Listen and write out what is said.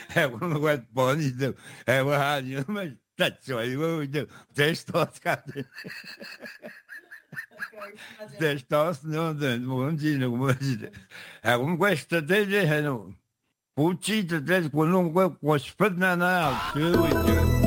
uno quel bonito, guarda, ma tazzo, io te sto scattando. Te sto non dire, con questa tele, Pucci, qualunque, qualche spanana,